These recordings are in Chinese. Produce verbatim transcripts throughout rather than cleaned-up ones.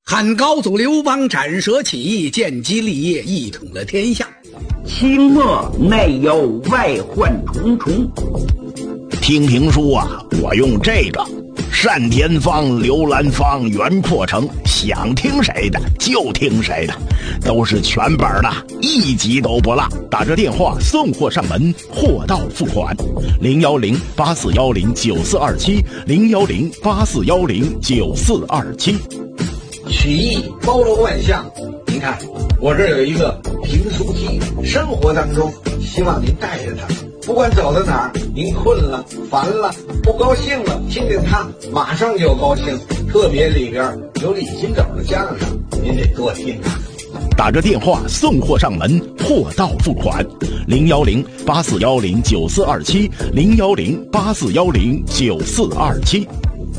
汉高祖刘邦斩蛇起义，建基立业，一统了天下。 清末内忧外患重重。 听评书啊，我用这个单田芳、刘兰芳、袁阔成，想听谁的就听谁的，都是全本的，一集都不落。打着电话送货上门，货到付款。零幺零八四幺零九四二七，零幺零八四幺零九四二七。 曲艺包罗万象，您看我这有一个评书机，生活当中希望您带着它，不管走到哪儿，您困了、烦了、不高兴了，听听它，马上就高兴。特别里边有李金斗的相声，您得多听啊。 打着电话送货上门，货到付款。零幺零八四幺零九四二七，零幺零八四幺零九四二七。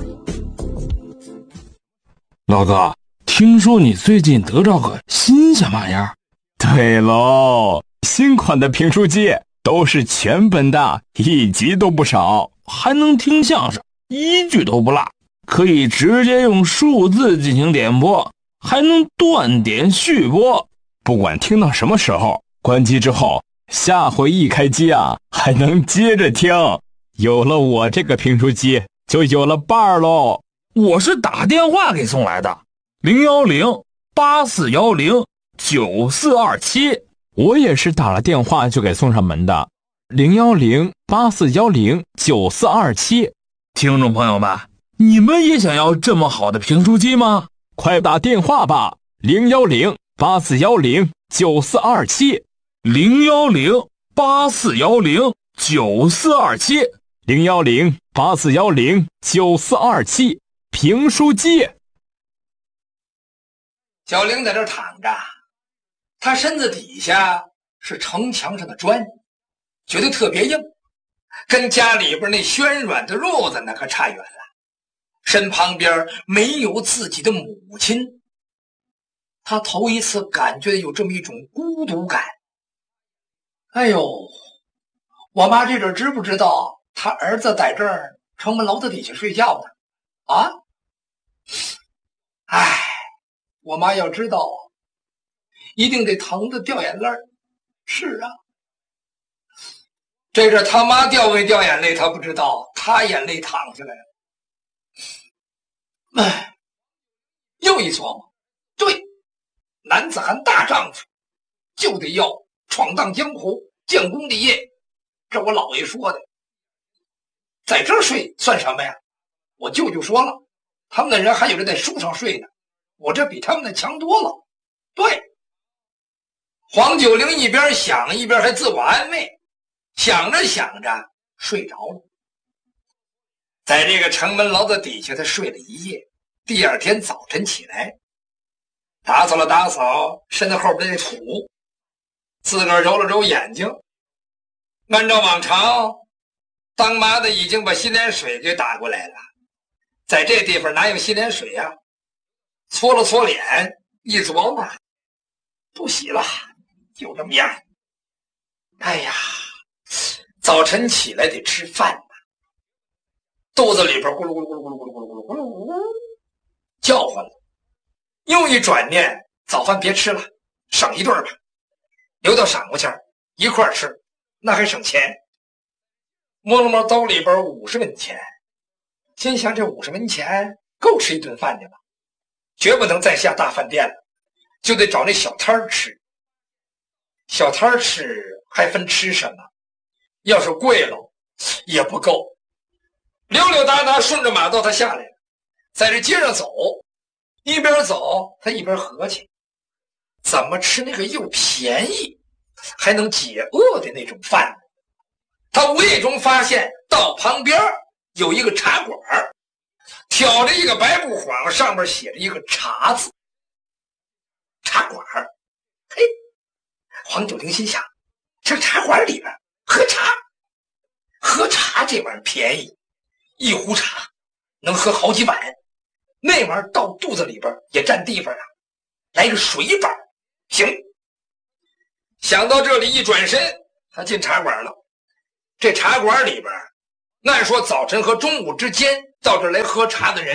老哥，听说你最近得着个新鲜玩意儿？ 对喽，新款的评书机都是全本的，一集都不少， 还能听相声，一句都不落，可以直接用数字进行点播，还能断点续播。 不管听到什么时候，关机之后，下回一开机啊，还能接着听。有了我这个评书机，就有了伴儿喽。 我是打电话给送来的，零幺零八四幺零九四二七。 我也是打了电话就给送上门的，零幺零八四幺零九四二七。 听众朋友们，你们也想要这么好的评书机吗？ 快打电话吧，零幺零八四幺零九四二七， 零幺零八四幺零九四二七， 零幺零八四幺零九四二七。评书机。 小玲在这躺着，她身子底下是城墙上的砖，觉得特别硬，跟家里边那暄软的褥子那可差远了。身旁边没有自己的母亲，她头一次感觉有这么一种孤独感。哎呦，我妈这阵知不知道她儿子在这儿城门楼子底下睡觉呢？啊，哎，我妈要知道，一定得疼得掉眼泪。是啊，这阵他妈掉没掉眼泪他不知道，他眼泪淌下来了。哎，又一琢磨，对，男子汉大丈夫就得要闯荡江湖，建功立业，这我姥爷说的。在这儿睡算什么呀？我舅舅说了，他们的人还有人在树上睡呢，我这比他们的强多了。对，黄九龄一边想一边还自我安慰，想着想着睡着了。在这个城门楼子底下他睡了一夜，第二天早晨起来，打扫了打扫身子后边的土，自个儿揉了揉眼睛，按照往常，当妈的已经把洗脸水给打过来了。在这地方哪有洗脸水呀、啊？搓了搓脸，一琢磨，不洗了，就这么样。哎呀，早晨起来得吃饭呐，肚子里边咕噜咕噜咕噜咕噜咕噜咕噜咕噜咕噜咕噜叫唤了。又一转念，早饭别吃了，省一顿吧，留到晌午前一块儿吃，那还省钱。摸了摸兜里边五十文钱。心想这五十文钱够吃一顿饭的吧，绝不能再下大饭店了，就得找那小摊儿吃。小摊儿吃还分吃什么，要是贵了也不够。溜溜达达顺着马道他下来了，在这街上走，一边走他一边合计，怎么吃那个又便宜还能解饿的那种饭呢？他无意中发现道旁边有一个茶馆，挑着一个白布幌，上面写着一个茶字。茶馆，嘿，黄九龄心想，这茶馆里边喝茶，喝茶这玩意儿便宜，一壶茶能喝好几碗，那玩意儿到肚子里边也占地方啊，来个水板，行。想到这里，一转身，他进茶馆了。这茶馆里边，按说早晨和中午之间到这来喝茶的人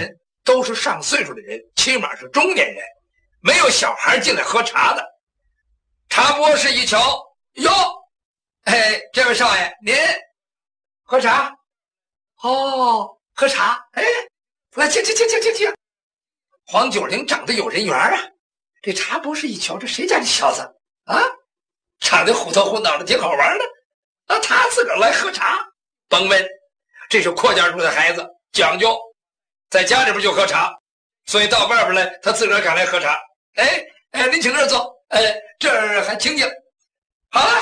都是上岁数的人，起码是中年人，没有小孩进来喝茶的。茶博士一瞧，哟，哎，这位少爷，您喝茶？哦，喝茶，哎，来，请请请请请请。黄九龄长得有人缘啊，这茶博士一瞧，这谁家的小子啊？长得虎头虎脑的，挺好玩的啊！他自个儿来喝茶，甭问，这是阔家住的孩子，讲究，在家里边就喝茶，所以到外边来，他自个儿敢来喝茶。哎哎，您请这儿坐，哎，这儿还清静。好了，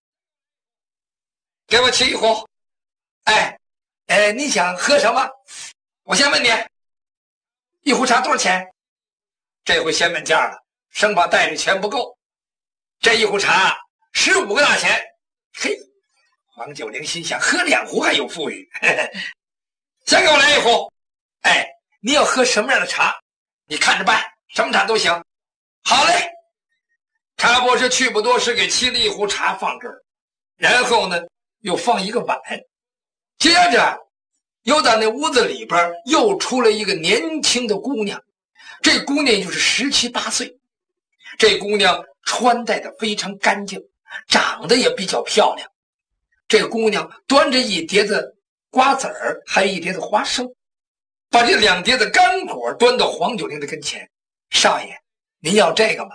给我沏一壶。哎哎，你想喝什么？我先问你，一壶茶多少钱？这回先问价了，生怕带着钱不够。这一壶茶十五个大钱。嘿，黄九龄心想，喝两壶还有富裕。呵呵，先给我来一壶。哎，你要喝什么样的茶？你看着办，什么茶都行。好嘞。茶博士去不多时，给沏了一壶茶放这儿，然后呢，又放一个碗。接着，又在那屋子里边又出来一个年轻的姑娘，这姑娘就是十七八岁。这姑娘穿戴的非常干净，长得也比较漂亮。这姑娘端着一碟子瓜子儿，还有一碟子花生，把这两碟子干果端到黄九龄的跟前。少爷，您要这个吗？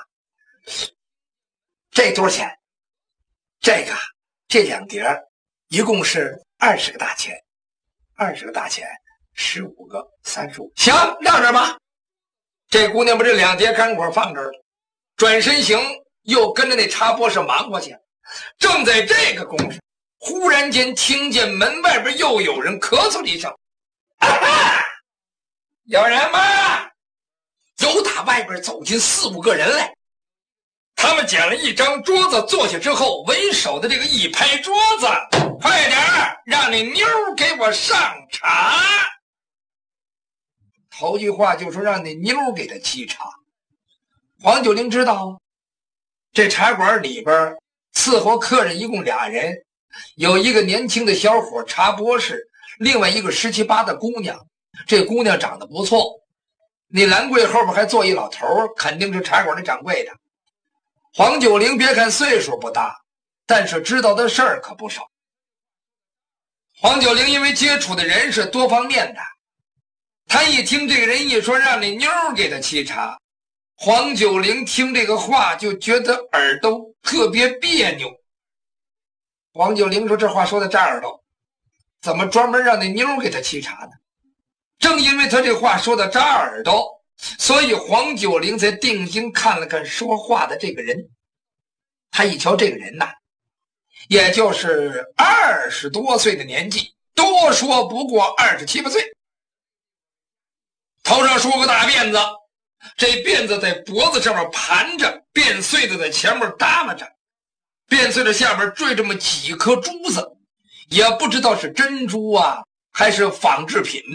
这多少钱？这个，这两碟一共是二十个大钱，二十个大钱，十五个，三十五。行，晾着吧。这姑娘把这两碟干果放这儿了，转身行，又跟着那茶博士忙活去。正在这个功夫，忽然间听见门外边又有人咳嗽了一声：“啊哈！有人吗？”又打外边走进四五个人来。他们捡了一张桌子坐下之后，为首的这个一拍桌子：“快点儿，让你妞给我上茶。”头句话就说让那妞给他沏茶。黄九龄知道，这茶馆里边伺候客人一共俩人，有一个年轻的小伙茶博士，另外一个十七八的姑娘。这姑娘长得不错，那兰柜后边还坐一老头，肯定是茶馆的掌柜的。黄九龄别看岁数不大，但是知道的事儿可不少。黄九龄因为接触的人是多方面的，他一听这个人一说让那妞给他沏茶，黄九龄听这个话就觉得耳朵特别别扭。黄九龄说，这话说到这儿了，怎么专门让那妞给他沏茶呢？正因为他这话说到扎耳朵，所以黄九龄才定睛看了看说话的这个人。他一瞧这个人呐，也就是二十多岁的年纪，多说不过二十七八岁。头上梳个大辫子，这辫子在脖子上面盘着，辫穗子在前面耷拉着，辫穗的下边坠这么几颗珠子，也不知道是珍珠啊还是仿制品。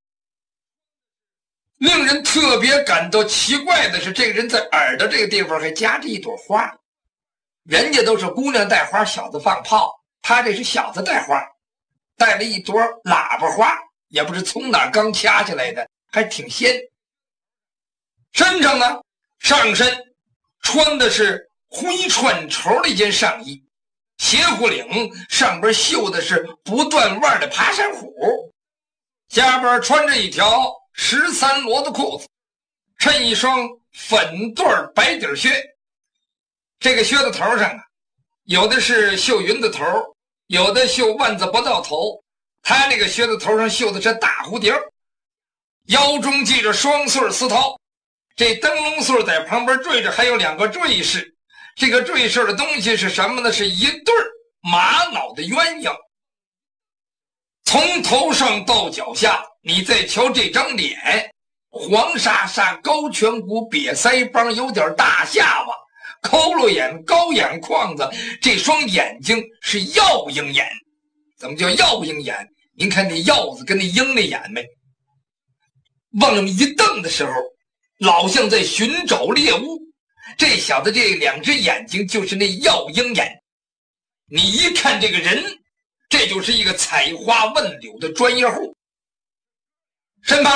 令人特别感到奇怪的是，这个人在耳朵这个地方还夹着一朵花。人家都是姑娘带花，小子放炮，他这是小子带花，带了一朵喇叭花，也不知从哪刚掐下来的，还挺鲜。身上呢，上身穿的是灰串绸的一件上衣，斜裤领上边绣的是不断腕的爬山虎，下边穿着一条十三罗的裤子，衬一双粉缎白底靴。这个靴子头上啊，有的是绣云字头，有的绣万字不到头，他那个靴子头上绣的是大蝴蝶，腰中系着双穗丝绦，这灯笼穗在旁边坠着，还有两个坠饰。这个坠饰的东西是什么呢？是一对玛瑙的鸳鸯。从头上到脚下，你再瞧这张脸，黄沙沙，高颧骨，瘪腮帮，有点大下巴，抠噜眼，高眼眶子，这双眼睛是耀鹰眼。怎么叫耀鹰眼？您看那耀字跟那鹰那眼没？往那么一瞪的时候，老像在寻找猎物。这小子这两只眼睛就是那耀鹰眼，你一看这个人，这就是一个采花问柳的专业户。身旁